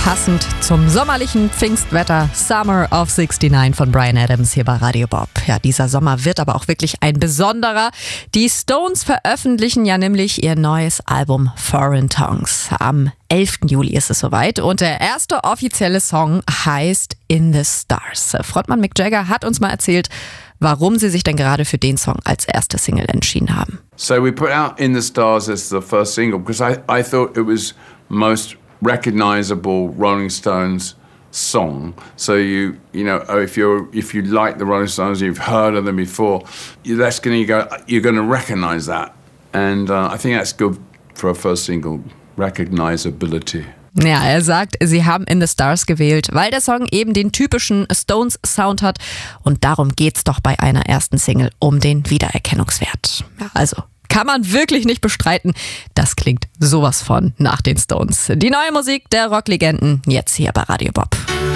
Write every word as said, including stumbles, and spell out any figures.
Passend zum sommerlichen Pfingstwetter, Summer of sixty-nine von Bryan Adams hier bei Radio Bob. Ja, dieser Sommer wird aber auch wirklich ein besonderer. Die Stones veröffentlichen ja nämlich ihr neues Album Foreign Tongues. Am elften Juli ist es soweit und der erste offizielle Song heißt In the Stars. Frontmann Mick Jagger hat uns mal erzählt, warum sie sich denn gerade für den Song als erste Single entschieden haben. So we put out In the Stars as the first single because I, I thought it was most recognizable Rolling Stones song. So you you know if you're if you like the Rolling Stones, you've heard of them before, that's going to go. You're going to recognize that, and uh, I think that's good for a first single, recognizability. Ja, er sagt, sie haben In the Stars gewählt, weil der Song eben den typischen Stones-Sound hat und darum geht's doch bei einer ersten Single um den Wiedererkennungswert. Ja, also kann man wirklich nicht bestreiten, das klingt sowas von nach den Stones. Die neue Musik der Rocklegenden jetzt hier bei Radio Bob.